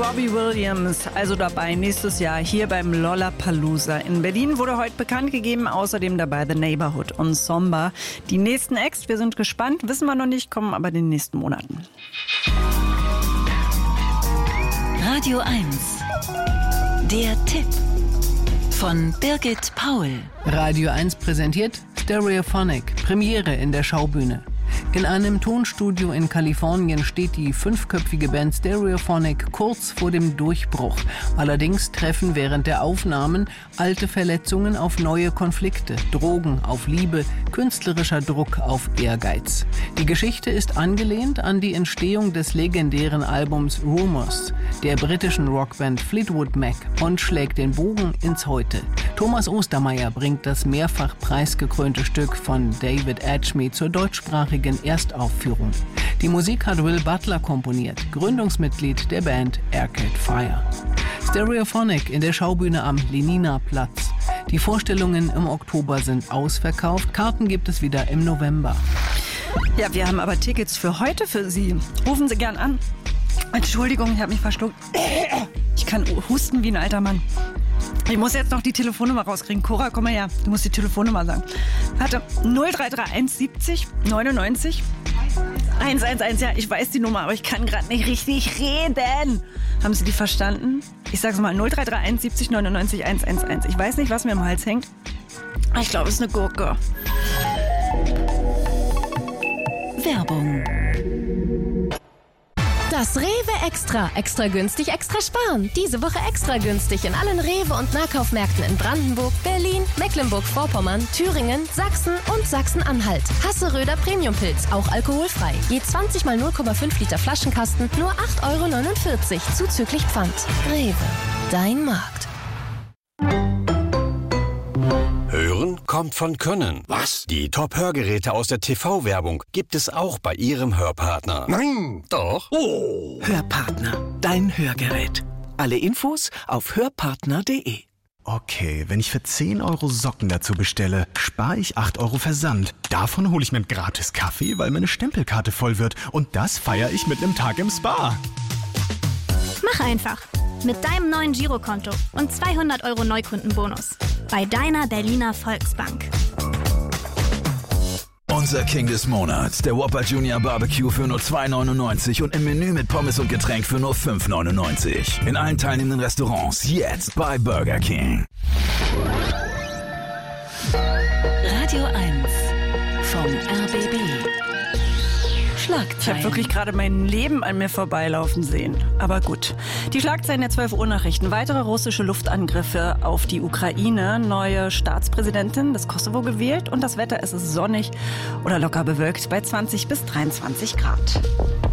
Robbie Williams, also dabei nächstes Jahr hier beim Lollapalooza. In Berlin wurde heute bekannt gegeben, außerdem dabei The Neighborhood und Somba. Die nächsten Acts, wir sind gespannt, wissen wir noch nicht, kommen aber in den nächsten Monaten. Radio 1, der Tipp von Birgit Paul. Radio 1 präsentiert Stereophonic, Premiere in der Schaubühne. In einem Tonstudio in Kalifornien steht die 5-köpfige Band Stereophonic kurz vor dem Durchbruch. Allerdings treffen während der Aufnahmen alte Verletzungen auf neue Konflikte, Drogen auf Liebe, künstlerischer Druck auf Ehrgeiz. Die Geschichte ist angelehnt an die Entstehung des legendären Albums Rumours der britischen Rockband Fleetwood Mac und schlägt den Bogen ins Heute. Thomas Ostermeier bringt das mehrfach preisgekrönte Stück von David Edgme zur deutschsprachigen Erstaufführung. Die Musik hat Will Butler komponiert, Gründungsmitglied der Band Arcade Fire. Stereophonic in der Schaubühne am Leninaplatz. Die Vorstellungen im Oktober sind ausverkauft, Karten gibt es wieder im November. Ja, wir haben aber Tickets für heute für Sie. Rufen Sie gern an. Entschuldigung, ich habe mich verschluckt. Ich kann husten wie ein alter Mann. Ich muss jetzt noch die Telefonnummer rauskriegen. Cora, komm mal her. Du musst die Telefonnummer sagen. Warte, 0331 70 99 111. Ja, ich weiß die Nummer, aber ich kann gerade nicht richtig reden. Haben Sie die verstanden? Ich sag's mal, 0331 70 99 111. Ich weiß nicht, was mir im Hals hängt. Ich glaube, es ist eine Gurke. Werbung. Das Rewe Extra. Extra günstig, extra sparen. Diese Woche extra günstig in allen Rewe- und Nahkaufmärkten in Brandenburg, Berlin, Mecklenburg-Vorpommern, Thüringen, Sachsen und Sachsen-Anhalt. Hasseröder Premiumpilz, auch alkoholfrei. Je 20 mal 0,5 Liter Flaschenkasten, nur 8,49 € zuzüglich Pfand. Rewe, dein Markt. Hören kommt von Können. Was? Die Top-Hörgeräte aus der TV-Werbung gibt es auch bei Ihrem Hörpartner. Nein! Doch. Oh! Hörpartner, dein Hörgerät. Alle Infos auf hörpartner.de. Okay, wenn ich für 10 € Socken dazu bestelle, spare ich 8 € Versand. Davon hole ich mir einen gratis Kaffee, weil meine Stempelkarte voll wird. Und das feiere ich mit einem Tag im Spa. Mach einfach. Mit deinem neuen Girokonto und 200 € Neukundenbonus. Bei deiner Berliner Volksbank. Unser King des Monats, der Whopper Junior Barbecue für nur 2,99 € und im Menü mit Pommes und Getränk für nur 5,99 €. In allen teilnehmenden Restaurants jetzt bei Burger King. Radio 1 vom RBB. Ich habe wirklich gerade mein Leben an mir vorbeilaufen sehen. Aber gut. Die Schlagzeilen der 12 Uhr Nachrichten. Weitere russische Luftangriffe auf die Ukraine. Neue Staatspräsidentin des Kosovo gewählt. Und das Wetter, es ist sonnig oder locker bewölkt bei 20 bis 23 Grad.